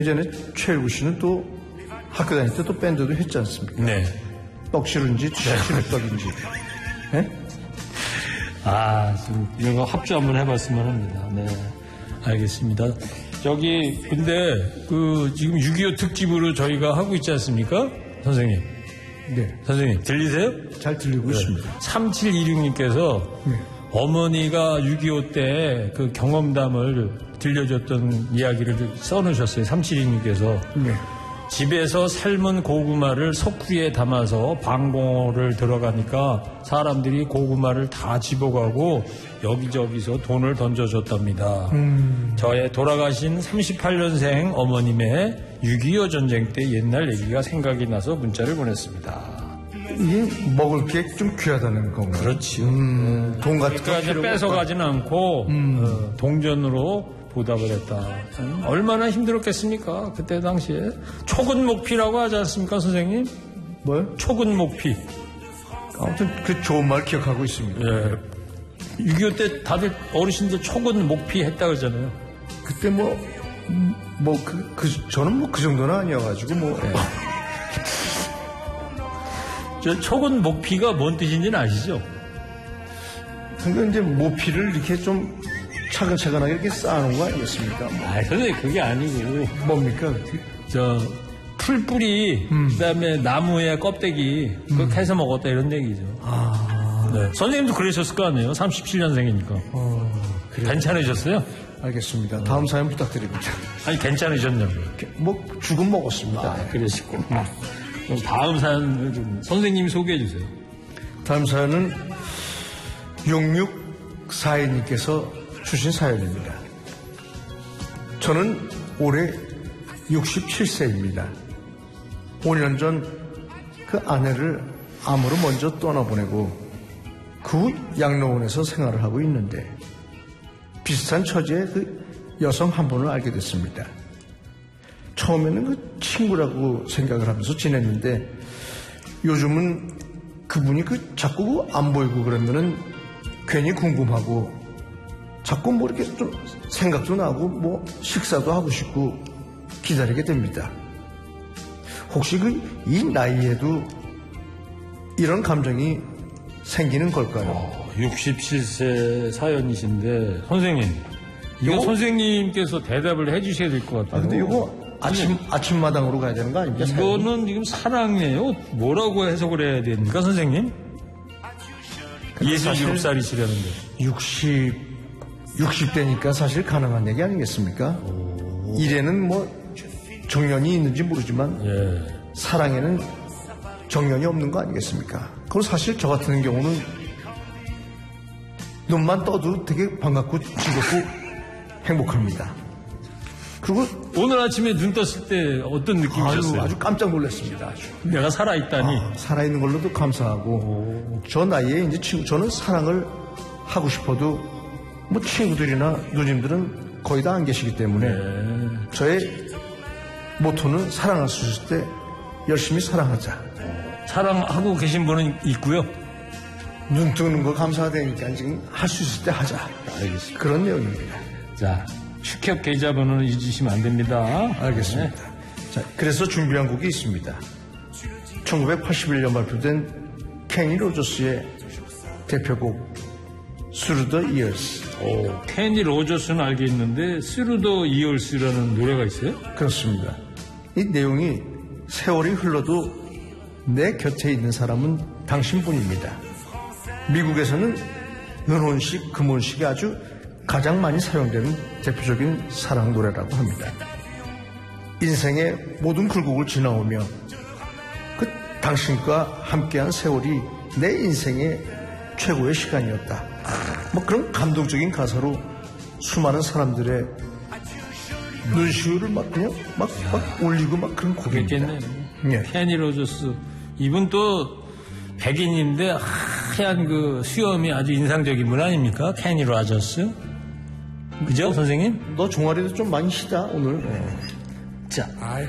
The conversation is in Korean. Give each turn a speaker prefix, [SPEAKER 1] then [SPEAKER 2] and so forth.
[SPEAKER 1] 예전에 최일구 씨는 또 학교 다닐 때 또 밴드도 했지 않습니까?
[SPEAKER 2] 네.
[SPEAKER 1] 떡시른지 시루떡인지. 네?
[SPEAKER 2] 지금 이런 거 합주 한번 해봤으면 합니다. 네. 알겠습니다. 근데 지금 6.25 특집으로 저희가 하고 있지 않습니까? 선생님.
[SPEAKER 1] 네.
[SPEAKER 2] 선생님, 들리세요?
[SPEAKER 1] 잘 들리고 있습니다.
[SPEAKER 2] 3726님께서 어머니가 6.25 때 그 경험담을 들려줬던 이야기를 써놓으셨어요. 3726님께서.
[SPEAKER 1] 네.
[SPEAKER 2] 집에서 삶은 고구마를 석구리에 담아서 방공호를 들어가니까 사람들이 고구마를 다 집어가고 여기저기서 돈을 던져줬답니다. 저의 돌아가신 38년생 어머님의 6.25 전쟁 때 옛날 얘기가 생각이 나서 문자를 보냈습니다.
[SPEAKER 1] 이게 먹을 게 좀 귀하다는 건가요?
[SPEAKER 2] 그렇지요.
[SPEAKER 1] 돈 같은 거
[SPEAKER 2] 뺏어가지는 않고 동전으로 보답을 했다. 얼마나 힘들었겠습니까? 그때 당시에. 초근목피라고 하지 않습니까, 선생님?
[SPEAKER 1] 뭐요?
[SPEAKER 2] 초근목피.
[SPEAKER 1] 아무튼 그 좋은 말 기억하고 있습니다.
[SPEAKER 2] 예. 6.25 때 다들 어르신들 초근목피 했다 그러잖아요.
[SPEAKER 1] 그때 저는 그 정도는 아니어가지고 예.
[SPEAKER 2] 저 초근목피가 뭔 뜻인지는 아시죠?
[SPEAKER 1] 그러니까 이제 모피를 이렇게 좀 차근차근하게 이렇게 쌓아놓은 거 아니겠습니까?
[SPEAKER 2] 선생님, 그게 아니고.
[SPEAKER 1] 뭡니까?
[SPEAKER 2] 풀뿌리, 그 다음에 나무의 껍데기, 그렇게 해서 먹었다 이런 얘기죠. 네. 선생님도 그러셨을 거 아니에요? 37년생이니까. 괜찮으셨어요?
[SPEAKER 1] 알겠습니다. 다음 사연 부탁드립니다.
[SPEAKER 2] 아니, 괜찮으셨냐고요?
[SPEAKER 1] 죽은 먹었습니다.
[SPEAKER 2] 그러시고. 그럼 다음 사연을 좀 선생님이 소개해 주세요.
[SPEAKER 1] 다음 사연은 6642님께서 주신 사연입니다. 저는 올해 67세입니다. 5년 전 그 아내를 암으로 먼저 떠나보내고 그 후 양로원에서 생활을 하고 있는데 비슷한 처지의 그 여성 한 분을 알게 됐습니다. 처음에는 그 친구라고 생각을 하면서 지냈는데 요즘은 그분이 자꾸 안 보이고 그러면은 괜히 궁금하고 자꾸 이렇게 좀 생각도 나고 식사도 하고 싶고 기다리게 됩니다. 혹시 이 나이에도 이런 감정이 생기는 걸까요?
[SPEAKER 2] 67세 사연이신데 선생님, 이거 선생님께서 대답을 해주셔야 될 것 같아요.
[SPEAKER 1] 근데 이거 아침마당으로 가야 되는 거 아닙니까?
[SPEAKER 2] 이거는 지금 사랑이에요. 뭐라고 해석을 해야 됩니까, 선생님? 67살이시라는데. 60대니까 사실 가능한 얘기 아니겠습니까? 일에는 정년이 있는지 모르지만 사랑에는 정년이 없는 거 아니겠습니까? 그럼 사실 저 같은 경우는 눈만 떠도 되게 반갑고 즐겁고 행복합니다. 그리고 오늘 아침에 눈 떴을 때 어떤 느낌이셨어요?
[SPEAKER 1] 아주 깜짝 놀랐습니다.
[SPEAKER 2] 내가 살아있다니.
[SPEAKER 1] 살아있는 걸로도 감사하고 저 나이에 이제 저는 사랑을 하고 싶어도 친구들이나 누님들은 거의 다 안 계시기 때문에 저의 모토는 사랑할 수 있을 때 열심히 사랑하자.
[SPEAKER 2] 사랑하고 계신 분은 있고요.
[SPEAKER 1] 눈 뜨는 거 감사하다니까 지금 할 수 있을 때 하자.
[SPEAKER 2] 알겠습니다.
[SPEAKER 1] 그런 내용입니다.
[SPEAKER 2] 자, 축협 계좌번호는 잊으시면 안 됩니다.
[SPEAKER 1] 알겠습니다. 자, 그래서 준비한 곡이 있습니다. 1981년 발표된 케니 로저스의 대표곡 Through the Years.
[SPEAKER 2] 케니 로저스는 알겠는데 Through the Years라는 노래가 있어요?
[SPEAKER 1] 그렇습니다. 이 내용이 세월이 흘러도 내 곁에 있는 사람은 당신뿐입니다. 미국에서는 은혼식, 금혼식이 아주 가장 많이 사용되는 대표적인 사랑 노래라고 합니다. 인생의 모든 굴곡을 지나오며 당신과 함께한 세월이 내 인생의 최고의 시간이었다. 그런 감동적인 가사로 수많은 사람들의 눈시울을 그냥 올리고 그런 곡이겠네요.
[SPEAKER 2] 케니 로저스. 이분 또 백인인데 하얀 수염이 아주 인상적인 분 아닙니까? 케니 로저스. 그죠, 선생님?
[SPEAKER 1] 너 종아리도 좀 많이 시다 오늘.
[SPEAKER 2] 자,